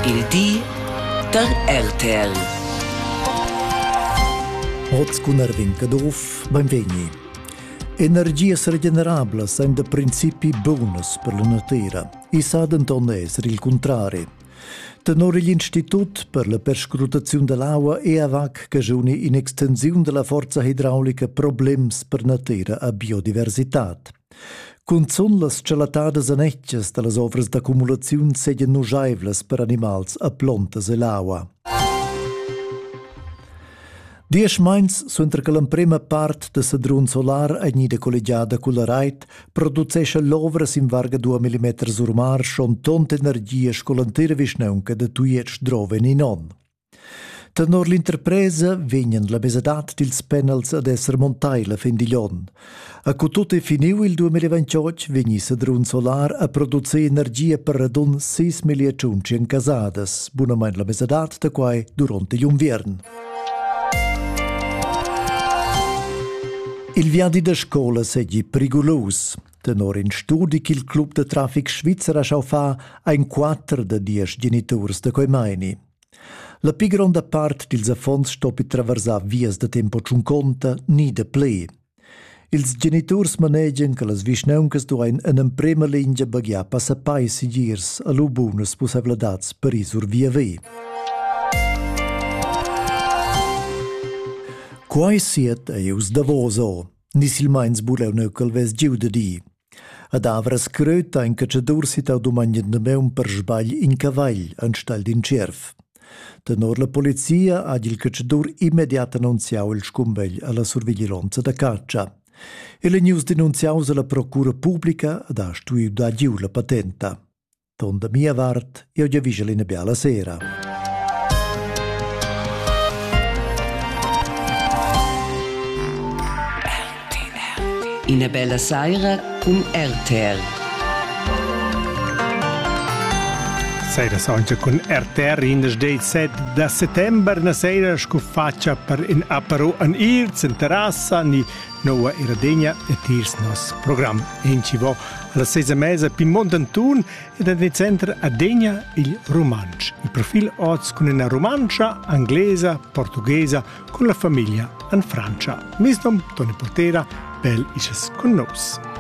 Il di der RTR. Oz cun Ervin Caduf, benvegni. Energias regenerables sind de principi bonus per la natura. I sa denton esser il contrari. Tenor l'Institut per la perscrutazione dell'acqua EAVAC cagioni in extensione della forza idraulica problems per natura a biodiversitat. Cun son las celatadas aneccias de las ovras d'accumulazione segien nujaivlas per animals a plantas e l'acqua. Dies mains suentra che la prima part de sadrun solar a nida collegiada con la RAIT producesce l'ovras in varga 2 mm urmar schon tont energia scolantera visneunca de tuiets droven in on. Tenor l'interpresa vegnan la mesadat dils panels ad esser montaila fin di lion. A cutute finiu il 2028 vegni sadrun solar a produce energia per radun 6 miliacunci casadas, bunamain la mesadat da quai durante l'invern. Il viadi da scola seggi perigolos. Tenor in studi che il club de traffic svizzera schau fa ein 4 da 10 genitors da quei maini. La pi gronda part dils affons stoppi traversar vias da tempo 50 ni da ple. Ils genitors manegian che las visneuncas duain en prima linea bagia passapai sigirs a lo bunas possibilidats per isur via ve. Quai siet eius Davoso, nisil mains buleu neucal ves giu de di. Ad avras cröt ein cacciador sit au domagnen de meun per sbagl in cavagl anstal din cerf. Tenor la polizia ha il cacciador immediat annunziau il scumbegl alla survigilanza da caccia. E le news denunziaus alla procura pubblica ad ha stuiu da giu la patenta. Ton da mia vart, io già vigel in bella sera. Una bella sera con RTR. Sera sonja con RTR in des date 7 da settembre na sera scuffaccia per in apero an Irz in terrassa ni Noa Iradegna e tirs nos program in civo alla 6 mese pin Montantun ed nel centro Adegna il romansch. Il profil oz con una romancia inglese, portoghesa con la famiglia in Francia. Misdom Toni Portera, bel isches con nos.